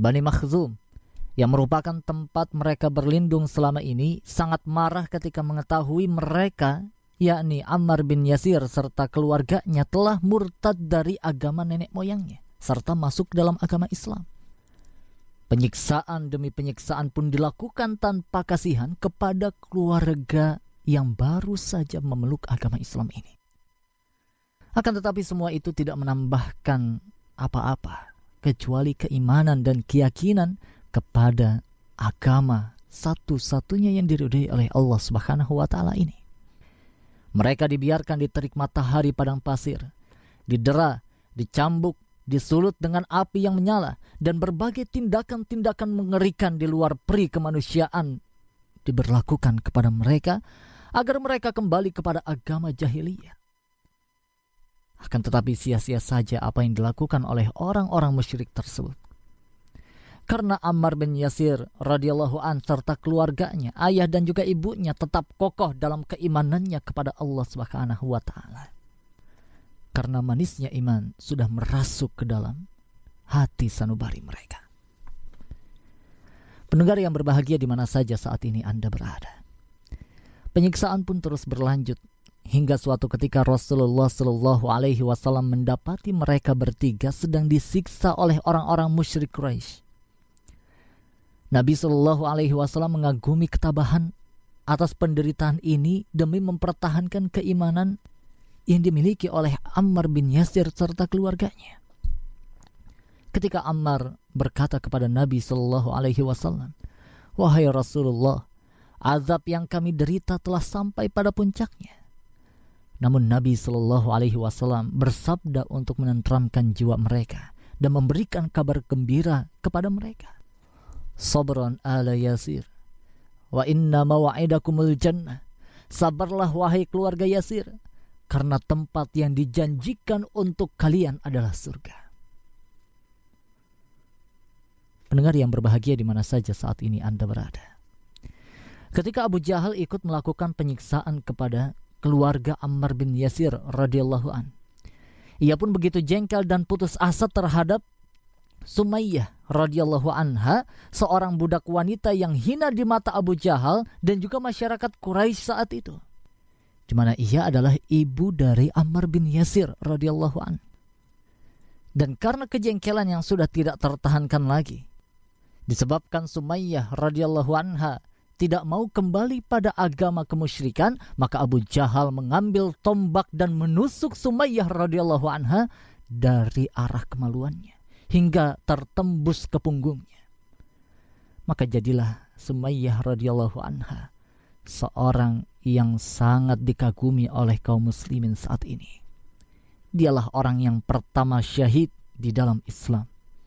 Bani Makhzum, yang merupakan tempat mereka berlindung selama ini, sangat marah ketika mengetahui mereka, yakni Ammar bin Yasir serta keluarganya, telah murtad dari agama nenek moyangnya serta masuk dalam agama Islam. Penyiksaan demi penyiksaan pun dilakukan tanpa kasihan kepada keluarga yang baru saja memeluk agama Islam ini. Akan tetapi semua itu tidak menambahkan apa-apa kecuali keimanan dan keyakinan kepada agama satu-satunya yang diridhai oleh Allah Subhanahu wa taala ini. Mereka dibiarkan diterik matahari padang pasir, didera, dicambuk, disulut dengan api yang menyala, dan berbagai tindakan-tindakan mengerikan di luar peri kemanusiaan diberlakukan kepada mereka agar mereka kembali kepada agama jahiliyah. Akan tetapi sia-sia saja apa yang dilakukan oleh orang-orang musyrik tersebut. Karena Ammar bin Yasir radhiyallahu an serta keluarganya, ayah dan juga ibunya tetap kokoh dalam keimanannya kepada Allah Subhanahu wa taala. Karena manisnya iman sudah merasuk ke dalam hati sanubari mereka. Pendengar yang berbahagia di mana saja saat ini Anda berada. Penyiksaan pun terus berlanjut hingga suatu ketika Rasulullah Shallallahu alaihi wasallam mendapati mereka bertiga sedang disiksa oleh orang-orang musyrik Quraisy. Nabi Shallallahu alaihi wasallam mengagumi ketabahan atas penderitaan ini demi mempertahankan keimanan yang dimiliki oleh Ammar bin Yasir serta keluarganya. Ketika Ammar berkata kepada Nabi Shallallahu alaihi wasallam, "Wahai Rasulullah, azab yang kami derita telah sampai pada puncaknya." Namun Nabi Shallallahu alaihi wasallam bersabda untuk menenteramkan jiwa mereka dan memberikan kabar gembira kepada mereka. Sabran ala Yasir, wa inna maw'idakumul jannah. Sabarlah wahai keluarga Yasir, karena tempat yang dijanjikan untuk kalian adalah surga. Pendengar yang berbahagia di mana saja saat ini Anda berada. Ketika Abu Jahal ikut melakukan penyiksaan kepada keluarga Ammar bin Yasir radhiyallahu an, ia pun begitu jengkel dan putus asa terhadap Sumayyah radhiyallahu anha, seorang budak wanita yang hina di mata Abu Jahal dan juga masyarakat Quraisy saat itu, di mana ia adalah ibu dari Ammar bin Yasir radhiyallahu an. Dan karena kejengkelan yang sudah tidak tertahankan lagi, disebabkan Sumayyah radhiyallahu anha tidak mau kembali pada agama kemusyrikan, maka Abu Jahal mengambil tombak dan menusuk Sumayyah radhiyallahu anha dari arah kemaluannya hingga tertembus ke punggungnya. Maka jadilah Sumayyah radhiyallahu anha seorang yang sangat dikagumi oleh kaum muslimin saat ini. Dialah orang yang pertama syahid di dalam Islam.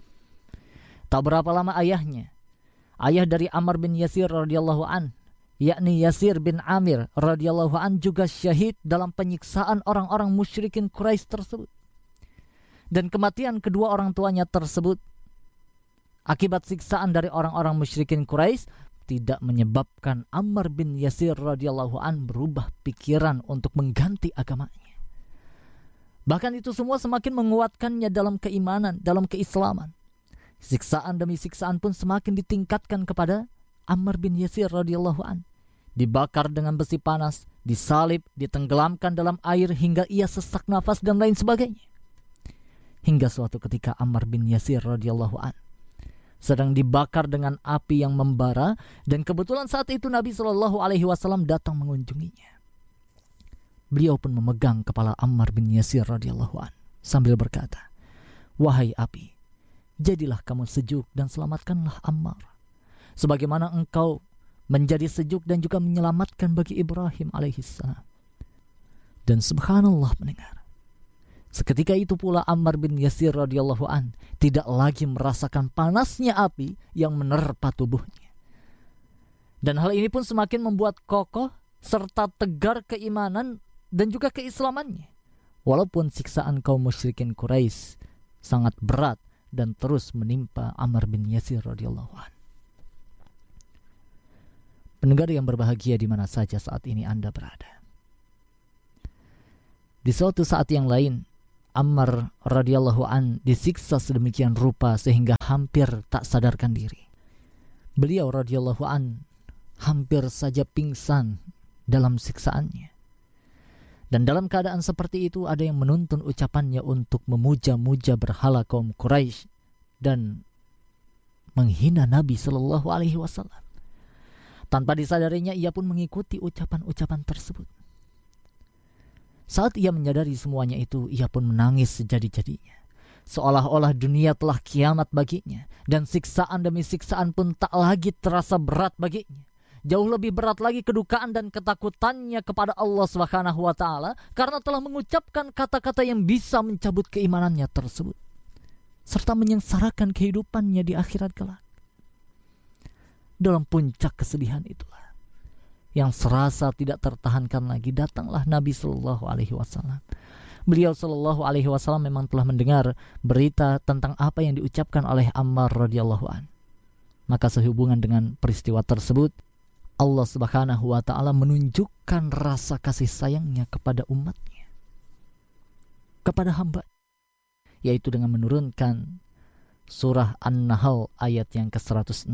Tak berapa lama ayahnya, ayah dari Ammar bin Yasir radhiyallahu an, yakni Yasir bin Amir radhiyallahu an, juga syahid dalam penyiksaan orang-orang musyrikin Quraisy tersebut. Dan kematian kedua orang tuanya tersebut akibat siksaan dari orang-orang musyrikin Quraisy tidak menyebabkan Ammar bin Yasir radhiyallahu an berubah pikiran untuk mengganti agamanya. Bahkan itu semua semakin menguatkannya dalam keimanan, dalam keislaman. Siksaan demi siksaan pun semakin ditingkatkan kepada Ammar bin Yasir radhiyallahu an. Dibakar dengan besi panas, disalib, ditenggelamkan dalam air hingga ia sesak nafas dan lain sebagainya. Hingga suatu ketika Ammar bin Yasir radhiyallahu an sedang dibakar dengan api yang membara, dan kebetulan saat itu Nabi Shallallahu alaihi wasallam datang mengunjunginya. Beliau pun memegang kepala Ammar bin Yasir radhiyallahu an sambil berkata, "Wahai api, jadilah kamu sejuk dan selamatkanlah Ammar, sebagaimana engkau menjadi sejuk dan juga menyelamatkan bagi Ibrahim alaihissalam." Dan subhanallah mendengar, seketika itu pula Ammar bin Yasir radhiyallahu an tidak lagi merasakan panasnya api yang menerpa tubuhnya. Dan hal ini pun semakin membuat kokoh serta tegar keimanan dan juga keislamannya. Walaupun siksaan kaum musyrikin Quraisy sangat berat dan terus menimpa Ammar bin Yasir radhiyallahu an. Pendengar yang berbahagia di mana saja saat ini Anda berada. Di suatu saat yang lain, Ammar radhiyallahu an disiksa sedemikian rupa sehingga hampir tak sadarkan diri. Beliau radhiyallahu an hampir saja pingsan dalam siksaannya. Dan dalam keadaan seperti itu ada yang menuntun ucapannya untuk memuja-muja berhala kaum Quraisy dan menghina Nabi Shallallahu Alaihi Wasallam. Tanpa disadarinya ia pun mengikuti ucapan-ucapan tersebut. Saat ia menyadari semuanya itu, ia pun menangis sejadi-jadinya. Seolah-olah dunia telah kiamat baginya, dan siksaan demi siksaan pun tak lagi terasa berat baginya. Jauh lebih berat lagi kedukaan dan ketakutannya kepada Allah Subhanahu wa taala karena telah mengucapkan kata-kata yang bisa mencabut keimanannya tersebut serta menyengsarakan kehidupannya di akhirat kelak. Dalam puncak kesedihan itulah yang serasa tidak tertahankan lagi, datanglah Nabi Sallallahu Alaihi Wasallam. Beliau Sallallahu Alaihi Wasallam memang telah mendengar berita tentang apa yang diucapkan oleh Ammar radhiyallahu an. Maka sehubungan dengan peristiwa tersebut, Allah Subhanahu wa taala menunjukkan rasa kasih sayangnya kepada umatnya, kepada hamba, yaitu dengan menurunkan surah An-Nahl ayat yang ke-106.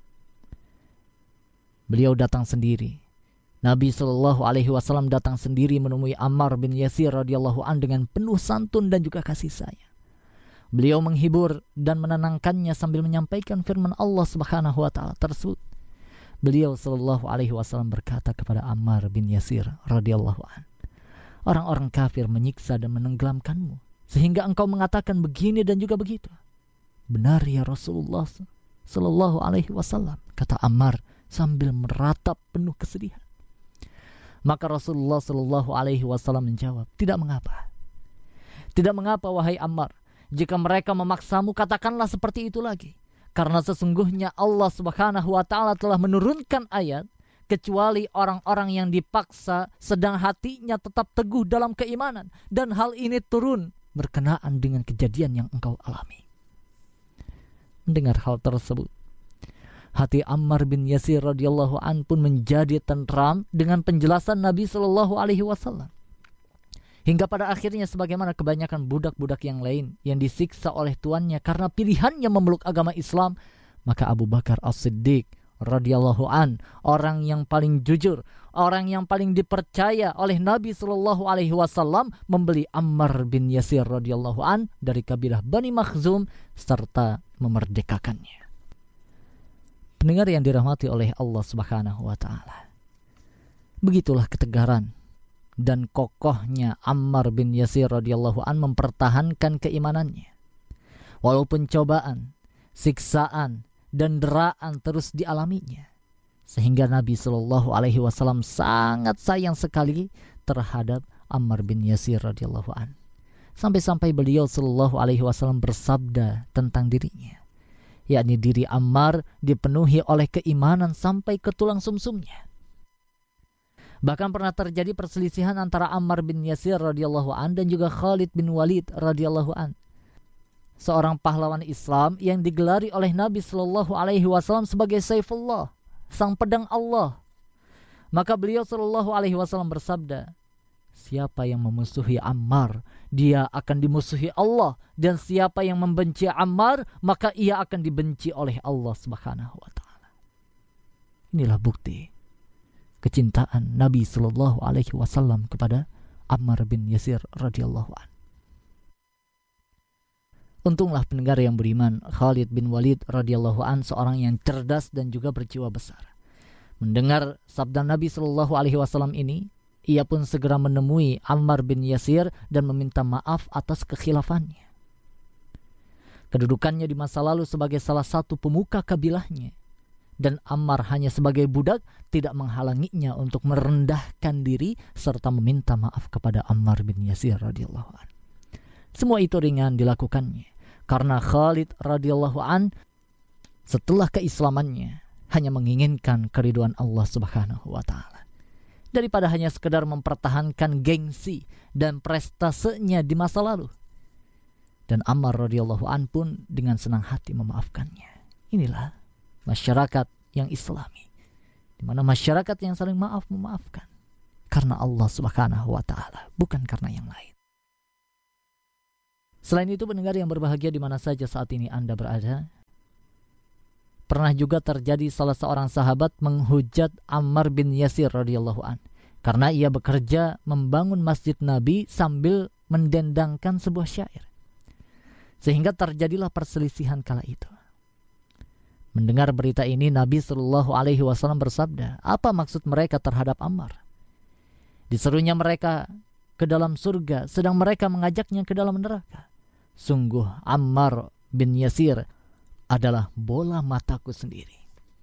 Beliau datang sendiri. Nabi Shallallahu Alaihi Wasallam datang sendiri menemui Ammar bin Yasir radhiyallahu an dengan penuh santun dan juga kasih sayang. Beliau menghibur dan menenangkannya sambil menyampaikan firman Allah Subhanahu wa taala tersebut. Beliau Shallallahu Alaihi Wasallam berkata kepada Ammar bin Yasir radhiyallahu an, orang-orang kafir menyiksa dan menenggelamkanmu sehingga engkau mengatakan begini dan juga begitu. Benar ya Rasulullah Shallallahu Alaihi Wasallam, kata Ammar sambil meratap penuh kesedihan. Maka Rasulullah Shallallahu Alaihi Wasallam menjawab, tidak mengapa. Tidak mengapa wahai Ammar. Jika mereka memaksamu, katakanlah seperti itu lagi. Karena sesungguhnya Allah Subhanahu wa taala telah menurunkan ayat, kecuali orang-orang yang dipaksa sedang hatinya tetap teguh dalam keimanan, dan hal ini turun berkenaan dengan kejadian yang engkau alami. Mendengar hal tersebut, hati Ammar bin Yasir radhiyallahu an pun menjadi tentram dengan penjelasan Nabi Shallallahu Alaihi Wasallam. Hingga pada akhirnya sebagaimana kebanyakan budak-budak yang lain yang disiksa oleh tuannya karena pilihannya memeluk agama Islam, maka Abu Bakar As-Siddiq radhiyallahu an, orang yang paling jujur, orang yang paling dipercaya oleh Nabi Shallallahu Alaihi Wasallam, membeli Ammar bin Yasir radhiyallahu an dari kabilah Bani Makhzum serta memerdekakannya. Pendengar yang dirahmati oleh Allah Subhanahu wa taala, begitulah ketegaran dan kokohnya Ammar bin Yasir radhiyallahu an mempertahankan keimanannya. Walaupun cobaan, siksaan, dan deraan terus dialaminya, sehingga Nabi Shallallahu Alaihi Wasallam sangat sayang sekali terhadap Ammar bin Yasir radhiyallahu an. Sampai-sampai beliau Shallallahu Alaihi Wasallam bersabda tentang dirinya, yakni diri Ammar dipenuhi oleh keimanan sampai ke tulang sumsumnya. Bahkan pernah terjadi perselisihan antara Ammar bin Yasir radhiyallahu an dan juga Khalid bin Walid radhiyallahu an, seorang pahlawan Islam yang digelari oleh Nabi Shallallahu Alaihi Wasallam sebagai Saifullah, sang pedang Allah. Maka beliau Shallallahu Alaihi Wasallam bersabda, siapa yang memusuhi Ammar, dia akan dimusuhi Allah, dan siapa yang membenci Ammar, maka ia akan dibenci oleh Allah Subhanahu wa taala. Inilah bukti kecintaan Nabi Shallallahu Alaihi Wasallam kepada Ammar bin Yasir radhiyallahu an. Untunglah pendengar yang beriman, Khalid bin Walid radhiyallahu an seorang yang cerdas dan juga berjiwa besar. Mendengar sabda Nabi Shallallahu Alaihi Wasallam ini, ia pun segera menemui Ammar bin Yasir dan meminta maaf atas kekhilafannya. Kedudukannya di masa lalu sebagai salah satu pemuka kabilahnya, dan Ammar hanya sebagai budak tidak menghalanginya untuk merendahkan diri serta meminta maaf kepada Ammar bin Yasir radhiyallahu an. Semua itu ringan dilakukannya karena Khalid radhiyallahu an setelah keislamannya hanya menginginkan keridhaan Allah Subhanahu wa taala, daripada hanya sekedar mempertahankan gengsi dan prestasenya di masa lalu. Dan Ammar radhiyallahu an pun dengan senang hati memaafkannya. Inilah masyarakat yang Islami, di mana masyarakat yang saling maaf memaafkan karena Allah Subhanahu wa taala, bukan karena yang lain. Selain itu, pendengar yang berbahagia di mana saja saat ini Anda berada, pernah juga terjadi salah seorang sahabat menghujat Ammar bin Yasir radhiyallahu an karena ia bekerja membangun masjid Nabi sambil mendendangkan sebuah syair. Sehingga terjadilah perselisihan kala itu. Mendengar berita ini, Nabi Shallallahu Alaihi Wasallam bersabda, apa maksud mereka terhadap Ammar? Diserunya mereka ke dalam surga, sedang mereka mengajaknya ke dalam neraka. Sungguh Ammar bin Yasir adalah bola mataku sendiri.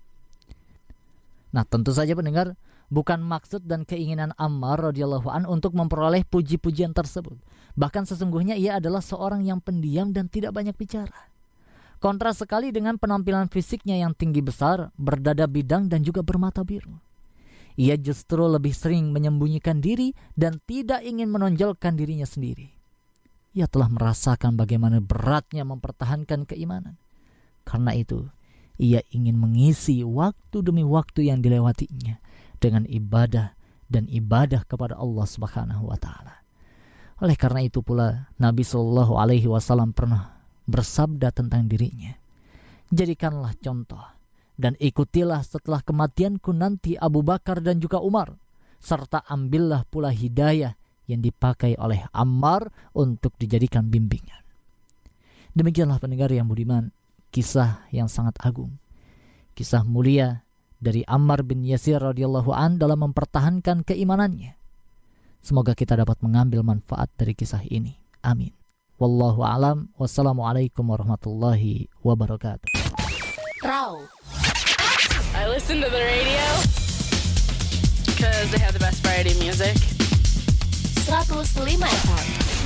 Nah, tentu saja pendengar, bukan maksud dan keinginan Ammar radhiyallahu an untuk memperoleh puji-pujian tersebut. Bahkan sesungguhnya ia adalah seorang yang pendiam dan tidak banyak bicara. Kontras sekali dengan penampilan fisiknya yang tinggi besar, berdada bidang dan juga bermata biru. Ia justru lebih sering menyembunyikan diri dan tidak ingin menonjolkan dirinya sendiri. Ia telah merasakan bagaimana beratnya mempertahankan keimanan. Karena itu, ia ingin mengisi waktu demi waktu yang dilewatinya dengan ibadah dan ibadah kepada Allah Subhanahu wa taala. Oleh karena itu pula Nabi Shallallahu Alaihi Wasallam pernah bersabda tentang dirinya, jadikanlah contoh dan ikutilah setelah kematianku nanti Abu Bakar dan juga Umar, serta ambillah pula hidayah yang dipakai oleh Ammar untuk dijadikan bimbingan. Demikianlah pendengar yang budiman, kisah yang sangat agung, kisah mulia dari Ammar bin Yasir radhiyallahu an dalam mempertahankan keimanannya. Semoga kita dapat mengambil manfaat dari kisah ini. Amin. Wallahu a'lam. Wassalamualaikum warahmatullahi wabarakatuh. Raw. I listen to the radio because they have the best variety music. 105 FM.